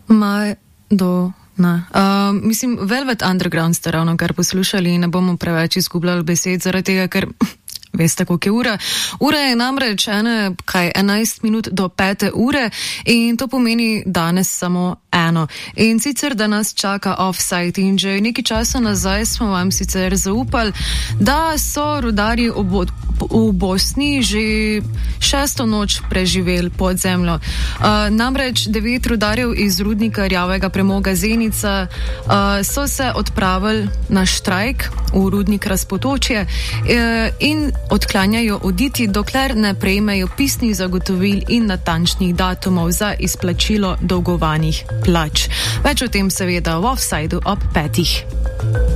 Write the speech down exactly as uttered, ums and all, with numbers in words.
Maj do... Uh, mislim, Velvet Underground ste ravno kar poslušali in ne bomo preveč izgubljali besed zaradi tega, ker veste, koliko je ura. Ura je namreč ene, kaj, enajst minut do pete ure in to pomeni danes samo eno. In sicer, da nas čaka offside in že nekaj časa nazaj smo vam sicer zaupali, da so rudarji v Bosni že šesto noč preživeli pod zemljo. Uh, namreč devet rudarjev iz rudnika rjavega premoga Zenica uh, so se odpravili na štrajk v rudnik Razpotočje uh, in odklanjajo oditi, dokler ne prejmejo pisnih zagotovil in natančnih datumov za izplačilo dolgovanih plač. Več o tem seveda v offsideu ob petih.